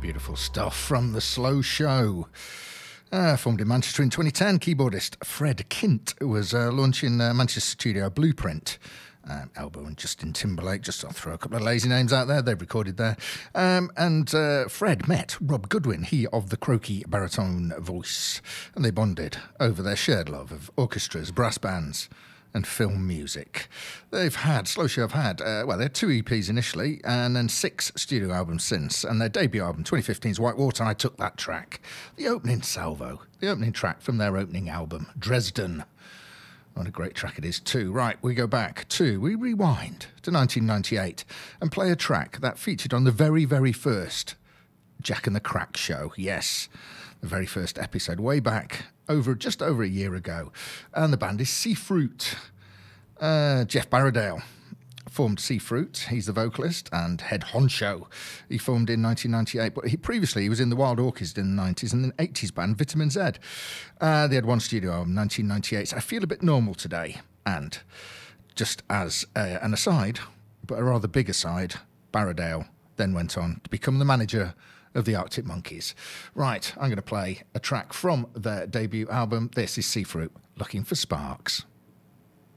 Beautiful stuff from The Slow Show. Formed in Manchester in 2010, keyboardist Fred Kint was launching Manchester studio Blueprint. Elbow and Justin Timberlake, just I'll throw a couple of lazy names out there, they've recorded there. And Fred met Rob Goodwin, he of the croaky baritone voice, and they bonded over their shared love of orchestras, brass bands, and film music. Slow Show have had, they had 2 EPs initially, and then 6 studio albums since, and their debut album, 2015's White Water, I took that track. The opening salvo, the opening track from their opening album, Dresden. What a great track it is too. Right, we rewind to 1998 and play a track that featured on the very, very first Jack and the Crack show. Yes, the very first episode, way back, just over a year ago. And the band is Seafruit. Jeff Barradale formed Seafruit. He's the vocalist and head honcho. He formed in 1998, but he was in the Wild Orchids in the 90s and then 80s band Vitamin Z. They had 1 studio album, 1998. So I feel a bit normal today. And just as an aside, but a rather big aside, Barradale then went on to become the manager of the Arctic Monkeys. Right, I'm going to play a track from their debut album. This is Seafruit, Looking for Sparks.